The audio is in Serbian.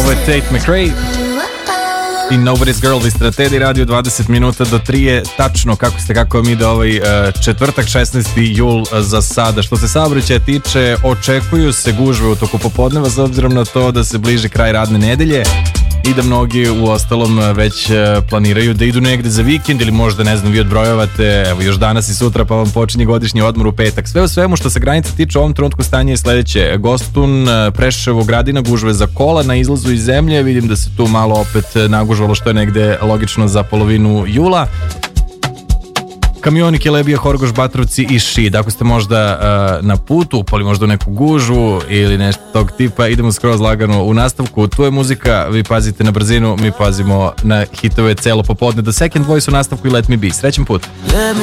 Ovo je Tate McRae i Nobody's Girl. Vi ste na Teddy Radio, 20 minuta do 3 je tačno kako mi da ovaj četvrtak 16. jul za sada. Što se saobraćaja tiče, očekuju se gužve u toku popodneva s obzirom na to da se bliži kraj radne nedelje i da mnogi u ostalom već planiraju da idu negde za vikend ili možda, ne znam, vi odbrojavate evo još danas i sutra pa vam počinje godišnji odmor u petak. Sve u svemu što se granica tiče u ovom trenutku stanje je sledeće: Gostun, Preševo, Gradina, gužve za kola na izlazu iz zemlje. Vidim da se tu malo opet nagužvalo, što je negde logično za polovinu jula. Kamioni, Kelebija, Horgoš, Batrovci i Šid. Ako ste možda na putu, upali možda u neku gužvu ili nešto tog tipa, idemo skroz lagano u nastavku. Tu je muzika, vi pazite na brzinu, mi pazimo na hitove celo popodne. The Second Voice u nastavku i Let Me Be. Srećan put!